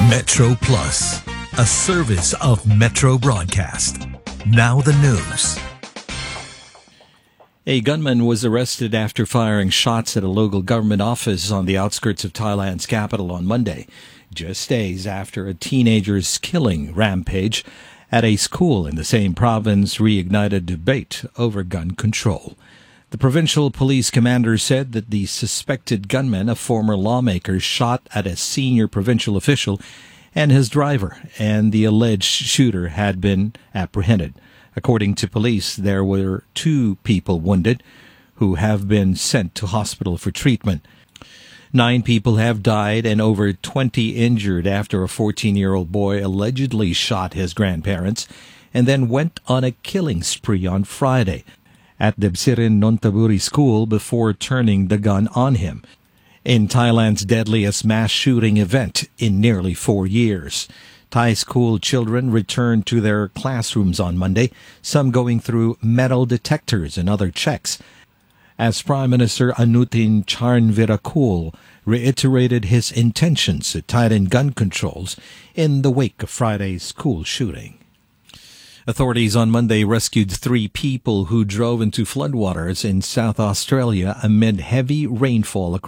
Metro Plus, a service of Metro Broadcast. Now the news. A gunman was arrested after firing shots at a local government office on the outskirts of Thailand's capital on Monday, just days after a teenager's killing rampage at a school in the same province reignited debate over gun control. The provincial police commander said that the suspected gunman, a former lawmaker, shot at a senior provincial official and his driver, and the alleged shooter had been apprehended. According to police, there were 2 people wounded who have been sent to hospital for treatment. 9 people have died and over 20 injured after a 14-year-old boy allegedly shot his grandparents and then went on a killing spree on Friday at Debsirin Nontaburi School before turning the gun on him, in Thailand's deadliest mass shooting event in nearly 4 years. Thai school children returned to their classrooms on Monday, some going through metal detectors and other checks, as Prime Minister Anutin Charnvirakul reiterated his intentions to tighten gun controls in the wake of Friday's school shooting. Authorities on Monday rescued 3 people who drove into floodwaters in South Australia amid heavy rainfall across